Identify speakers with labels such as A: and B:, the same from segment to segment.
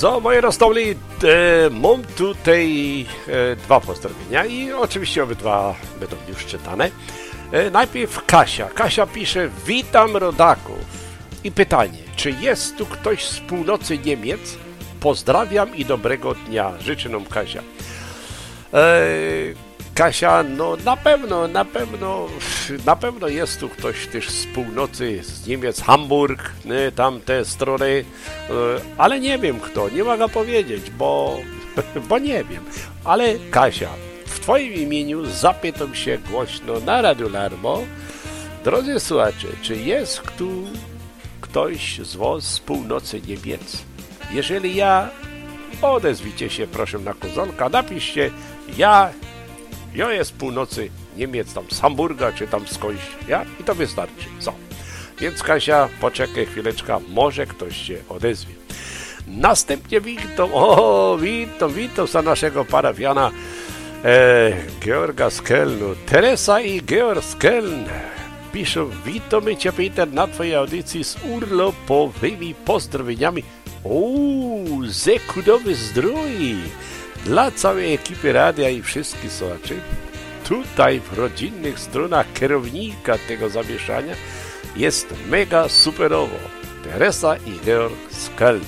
A: So, moje rostowli, mam tutaj dwa pozdrowienia i oczywiście obydwa będą już czytane. Najpierw Kasia. Kasia pisze: witam rodaków. I pytanie, czy jest tu ktoś z północy Niemiec? Pozdrawiam i dobrego dnia. Życzę nam Kasia. Kasia, no na pewno jest tu ktoś też z północy, z Niemiec, Hamburg, tamte strony, ale nie wiem kto, nie mogę powiedzieć, bo nie wiem. Ale Kasia, w twoim imieniu zapytam się głośno na Radio Larmo. Drodzy słuchacze, czy jest tu ktoś z was z północy Niemiec? Jeżeli ja, odezwijcie się proszę na konsolkę, napiszcie ja jest z północy Niemiec, tam z Hamburga, czy tam skądś, ja? I to wystarczy. Co? Więc Kasia, poczekaj chwileczkę, może ktoś się odezwie. Następnie witam za naszego parafiana Georga z Kelnu. Teresa i Georg z Keln piszą: witamy Cię, Peter, na Twojej audycji z urlopowymi pozdrowieniami. Zekudowy zdrój dla całej ekipy radia i wszystkich słuchaczy. Tutaj w rodzinnych stronach kierownika tego zamieszania jest mega superowo. Teresa i Georg z Köln.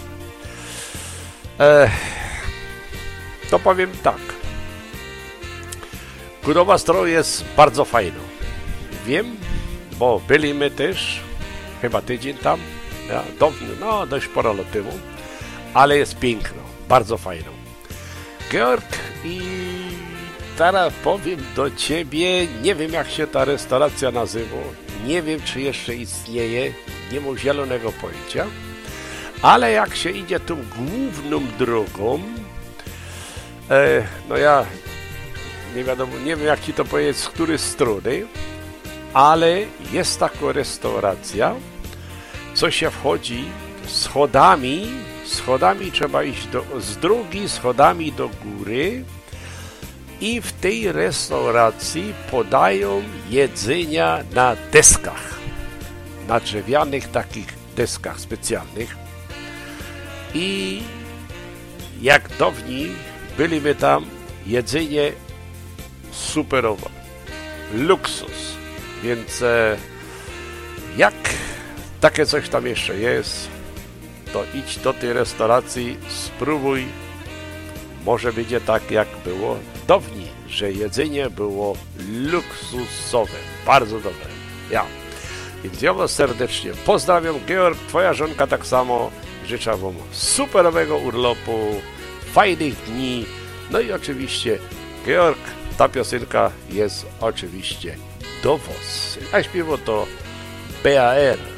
A: To powiem tak. Kudowa stroj jest bardzo fajna. Wiem, bo byliśmy też chyba tydzień tam. Ja, dość sporo lat temu. Ale jest piękno. Bardzo fajno. Georg, i teraz powiem do Ciebie, nie wiem jak się ta restauracja nazywa, nie wiem czy jeszcze istnieje, nie mam zielonego pojęcia, ale jak się idzie tą główną drogą, no ja nie wiem jak Ci to powiedzieć, z której strony, ale jest taka restauracja, co się wchodzi schodami trzeba iść z drogi, schodami do góry i w tej restauracji podają jedzenia na deskach, na drewnianych takich deskach specjalnych. I jak dawniej byliśmy tam, jedzenie superowe, luksus, więc jak takie coś tam jeszcze jest, to idź do tej restauracji, spróbuj. Może będzie tak jak było dawniej, że jedzenie było luksusowe, bardzo dobre. Ja. Więc ja was serdecznie pozdrawiam. Georg, twoja żonka tak samo. Życzę wam superowego urlopu, fajnych dni. No i oczywiście Georg, ta piosenka jest oczywiście do was. A śpiewa to BAR.